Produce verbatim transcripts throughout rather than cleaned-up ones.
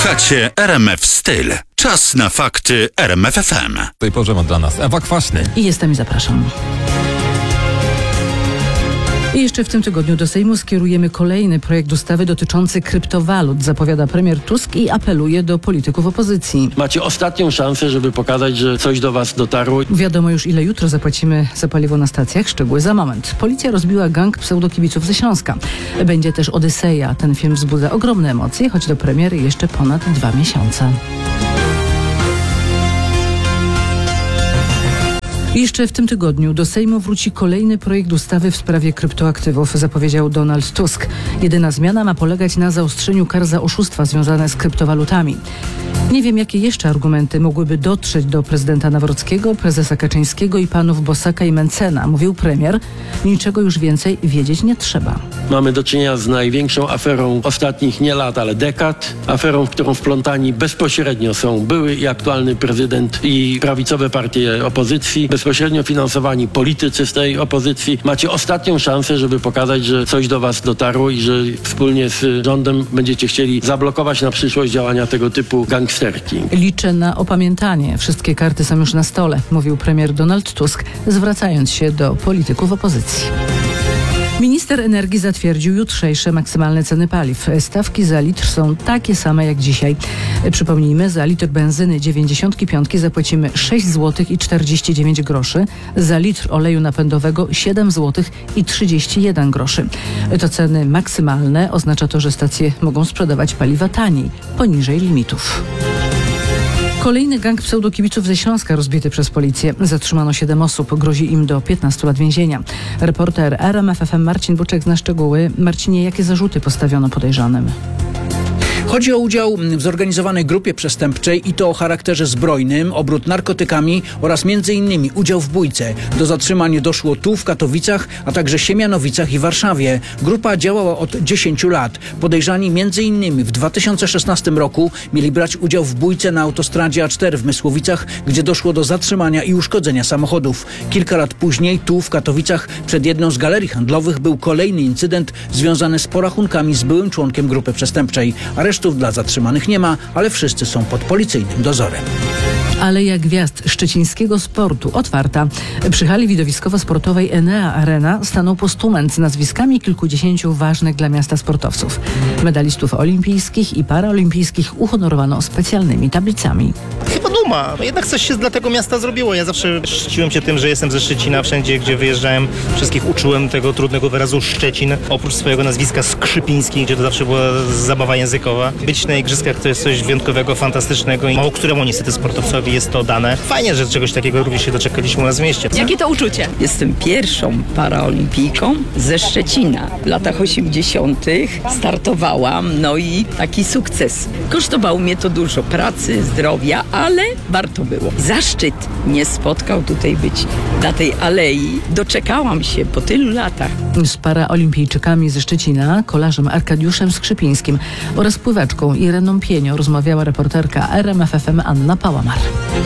Słuchacie R M F Styl. Czas na fakty R M F F M. W tej porze ma dla nas Ewa Kwaśny. I jestem i zapraszam. I jeszcze w tym tygodniu do Sejmu skierujemy kolejny projekt ustawy dotyczący kryptowalut, zapowiada premier Tusk i apeluje do polityków opozycji. Macie ostatnią szansę, żeby pokazać, że coś do was dotarło. Wiadomo już, ile jutro zapłacimy za paliwo na stacjach. Szczegóły za moment. Policja rozbiła gang pseudokibiców ze Śląska. Będzie też Odyseja. Ten film wzbudza ogromne emocje, choć do premiery jeszcze ponad dwa miesiące. Jeszcze w tym tygodniu do Sejmu wróci kolejny projekt ustawy w sprawie kryptoaktywów, zapowiedział Donald Tusk. Jedyna zmiana ma polegać na zaostrzeniu kar za oszustwa związane z kryptowalutami. Nie wiem, jakie jeszcze argumenty mogłyby dotrzeć do prezydenta Nawrockiego, prezesa Kaczyńskiego i panów Bosaka i Mencena, mówił premier. Niczego już więcej wiedzieć nie trzeba. Mamy do czynienia z największą aferą ostatnich nie lat, ale dekad. Aferą, w którą wplątani bezpośrednio są były i aktualny prezydent i prawicowe partie opozycji, bezpośrednio finansowani politycy z tej opozycji. Macie ostatnią szansę, żeby pokazać, że coś do was dotarło i że wspólnie z rządem będziecie chcieli zablokować na przyszłość działania tego typu gangsterki. Liczę na opamiętanie. Wszystkie karty są już na stole, mówił premier Donald Tusk, zwracając się do polityków opozycji. Minister energii zatwierdził jutrzejsze maksymalne ceny paliw. Stawki za litr są takie same jak dzisiaj. Przypomnijmy, za litr benzyny dziewięćdziesiątki piątki zapłacimy sześć złotych i czterdzieści dziewięć groszy, za litr oleju napędowego siedem złotych i trzydzieści jeden groszy. To ceny maksymalne, oznacza to, że stacje mogą sprzedawać paliwa taniej, poniżej limitów. Kolejny gang pseudokibiców ze Śląska rozbity przez policję. Zatrzymano siedem osób. Grozi im do piętnastu lat więzienia. Reporter R M F F M Marcin Buczek zna szczegóły. Marcinie, jakie zarzuty postawiono podejrzanym? Chodzi o udział w zorganizowanej grupie przestępczej i to o charakterze zbrojnym, obrót narkotykami oraz między innymi udział w bójce. Do zatrzymań doszło tu w Katowicach, a także Siemianowicach i Warszawie. Grupa działała od dziesięciu lat. Podejrzani między innymi w dwa tysiące szesnastym roku mieli brać udział w bójce na autostradzie A cztery w Mysłowicach, gdzie doszło do zatrzymania i uszkodzenia samochodów. Kilka lat później tu w Katowicach przed jedną z galerii handlowych był kolejny incydent związany z porachunkami z byłym członkiem grupy przestępczej. Aresztów dla zatrzymanych nie ma, ale wszyscy są pod policyjnym dozorem. Aleja Gwiazd szczecińskiego sportu otwarta. Przy hali widowiskowo-sportowej Enea Arena stanął postument z nazwiskami kilkudziesięciu ważnych dla miasta sportowców. Medalistów olimpijskich i paraolimpijskich uhonorowano specjalnymi tablicami. Chyba duma. Jednak coś się dla tego miasta zrobiło. Ja zawsze szczyciłem się tym, że jestem ze Szczecina. Wszędzie, gdzie wyjeżdżałem, wszystkich uczyłem tego trudnego wyrazu Szczecin. Oprócz swojego nazwiska Skrzypiński, gdzie to zawsze była zabawa językowa. Być na igrzyskach to jest coś wyjątkowego, fantastycznego i mało któremu niestety sportowcowi jest to dane. Fajnie, że czegoś takiego również się doczekaliśmy u nas w mieście. Jakie to uczucie? Jestem pierwszą paraolimpijką ze Szczecina. W latach osiemdziesiątych startowałam, no i taki sukces. Kosztowało mnie to dużo pracy, zdrowia, ale warto było. Zaszczyt nie spotkał tutaj być na tej alei. Doczekałam się po tylu latach. Z paraolimpijczykami ze Szczecina, kolarzem Arkadiuszem Skrzypińskim oraz pływaczką Ireną Pienią rozmawiała reporterka R M F F M Anna Pałamar.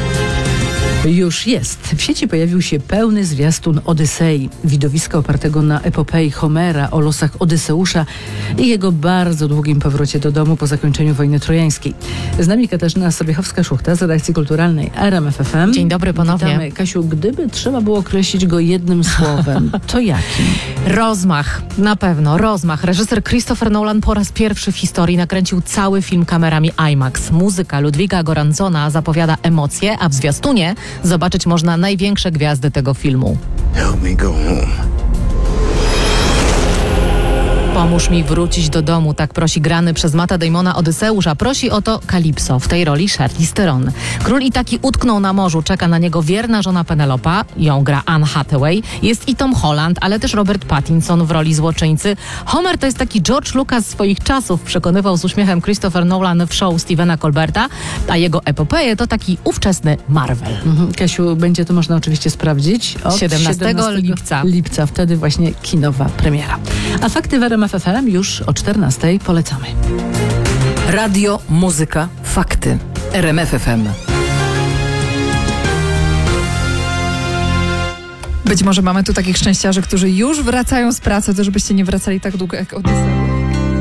Już jest. W sieci pojawił się pełny zwiastun Odysei, widowiska opartego na epopei Homera o losach Odyseusza i jego bardzo długim powrocie do domu po zakończeniu wojny trojańskiej. Z nami Katarzyna Sobiechowska-Szuchta z redakcji kulturalnej R M F F M. Dzień dobry ponownie. Witamy. Kasiu, gdyby trzeba było określić go jednym słowem, to jakim? Rozmach. Na pewno. Rozmach. Reżyser Christopher Nolan po raz pierwszy w historii nakręcił cały film kamerami IMAX. Muzyka Ludwiga Goranzona zapowiada emocje, a w zwiastunie zobaczyć można największe gwiazdy tego filmu. Help me go home. Pomóż mi wrócić do domu, tak prosi grany przez Matta Damona Odyseusz, a prosi o to Kalipso, w tej roli Charlize Theron. Król i taki utknął na morzu, czeka na niego wierna żona Penelopa, ją gra Anne Hathaway, jest i Tom Holland, ale też Robert Pattinson w roli złoczyńcy. Homer to jest taki George Lucas swoich czasów, przekonywał z uśmiechem Christopher Nolan w show Stephena Colberta, a jego epopeje to taki ówczesny Marvel. Mhm. Kasiu, będzie to można oczywiście sprawdzić od siedemnastego lipca. lipca, wtedy właśnie kinowa premiera. A fakty w R M F F M już o czternastej polecamy. Radio, muzyka, fakty. R M F F M. Być może mamy tu takich szczęściarzy, którzy już wracają z pracy, to żebyście nie wracali tak długo jak Odyseusz.